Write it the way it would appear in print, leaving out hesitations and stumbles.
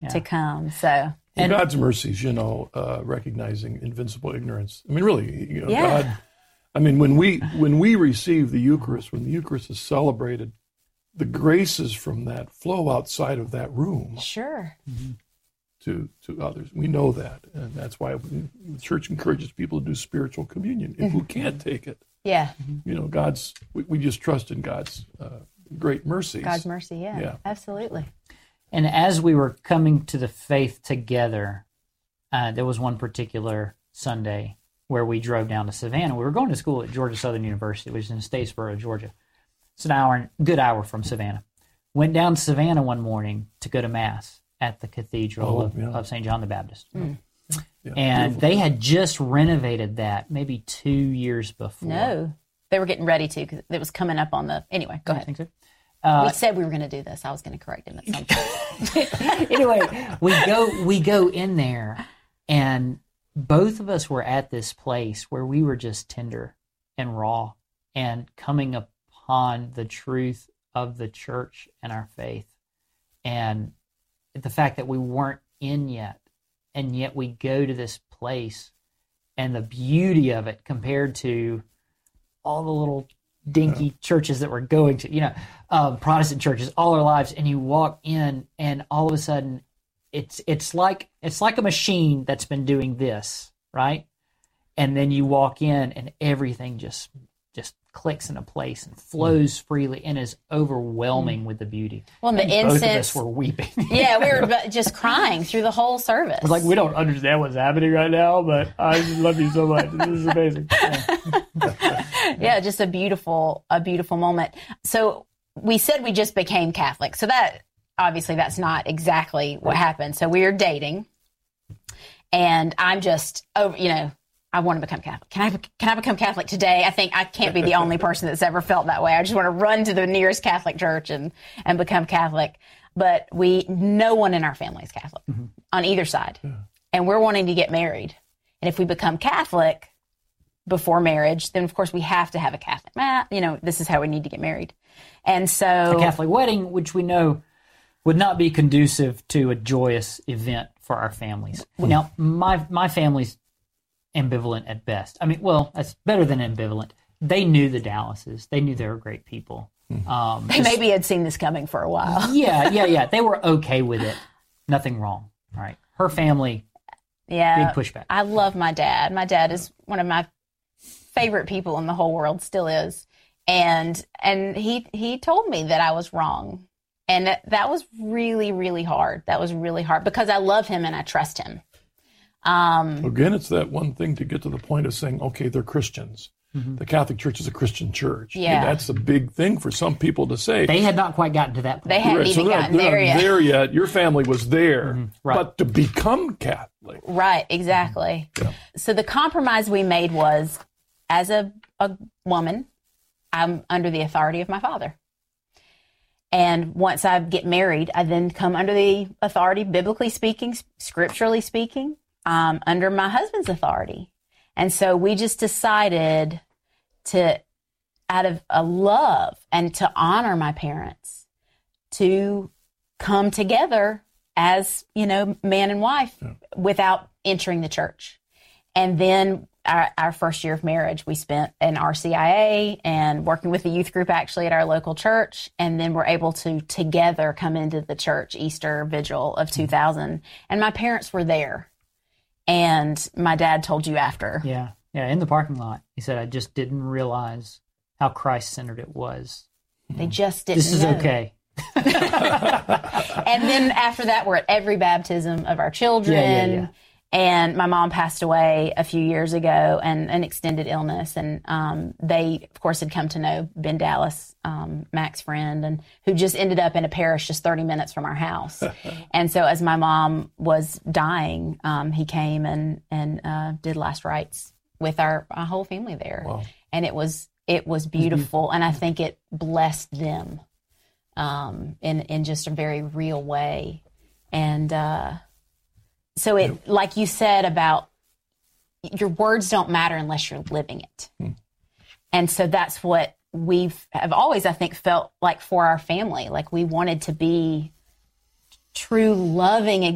to come. So, and God's mercies, recognizing invincible ignorance. I mean, really, God. I mean, when we receive the Eucharist, when the Eucharist is celebrated, the graces from that flow outside of that room. Sure. To others. We know that, and that's why the Church encourages people to do spiritual communion if who can't take it. Yeah. We just trust in God's great mercies. God's mercy, yeah, absolutely. And as we were coming to the faith together, there was one particular Sunday where we drove down to Savannah. We were going to school at Georgia Southern University, which is in Statesboro, Georgia. It's a good hour from Savannah. Went down to Savannah one morning to go to Mass at the Cathedral of St. John the Baptist. Yeah, and they had just renovated that maybe 2 years before. No, they were getting ready to because it was coming up on the... Anyway, go ahead. I think so. We said we were going to do this. I was going to correct him at some point. Anyway, we go in there, and both of us were at this place where we were just tender and raw and coming upon the truth of the church and our faith. And the fact that we weren't in yet, and yet we go to this place, and the beauty of it compared to all the little dinky churches that we're going to, Protestant churches all our lives, and you walk in, and all of a sudden, it's like a machine that's been doing this, right? And then you walk in, and everything just clicks into place and flows freely and is overwhelming with the beauty. Well, and the incense. Both of us were weeping. Yeah, we were just crying through the whole service. We're like, we don't understand what's happening right now, but I just love you so much. This is amazing. Yeah, just a beautiful moment. So we said we just became Catholic. So that, obviously, that's not exactly what happened. So we were dating, and I'm just, I want to become Catholic. Can I become Catholic today? I think I can't be the only person that's ever felt that way. I just want to run to the nearest Catholic church and become Catholic. But no one in our family is Catholic on either side. Yeah. And we're wanting to get married. And if we become Catholic before marriage, then of course we have to have a Catholic mass. This is how we need to get married. And so a Catholic wedding, which we know would not be conducive to a joyous event for our families. Now, my family's ambivalent at best. I mean, well, that's better than ambivalent. They knew the Dallases. They knew they were great people. They maybe had seen this coming for a while. Yeah. They were okay with it. Nothing wrong, right? Her family, big pushback. I love my dad. My dad is one of my favorite people in the whole world, still is. And he told me that I was wrong. And that was really, really hard. That was really hard because I love him and I trust him. Again, it's that one thing to get to the point of saying, okay, they're Christians. Mm-hmm. The Catholic Church is a Christian church. Yeah. And that's a big thing for some people to say. They had not quite gotten to that point. They hadn't even gotten there yet. There yet. Your family was there. Mm-hmm. Right. But to become Catholic. Right, exactly. Yeah. So the compromise we made was, as a woman, I'm under the authority of my father. And once I get married, I then come under the authority, biblically speaking, scripturally speaking, under my husband's authority. And so we just decided to, out of a love and to honor my parents, to come together as, man and wife without entering the church. And then our first year of marriage, we spent in RCIA and working with the youth group actually at our local church. And then we're able to together come into the church Easter Vigil of 2000. And my parents were there. And my dad told you after. Yeah, in the parking lot. He said, I just didn't realize how Christ-centered it was. They just didn't This is know. okay. And then after that, we're at every baptism of our children. Yeah. And my mom passed away a few years ago, and an extended illness. And they, of course, had come to know Ben Dallas, Mac's friend, and who just ended up in a parish just 30 minutes from our house. And so as my mom was dying, he came and did last rites with our whole family there. Wow. And it was beautiful. And I think it blessed them in just a very real way. And so it, like you said about your words don't matter unless you're living it. And so that's what have always, I think, felt like for our family. Like we wanted to be true, loving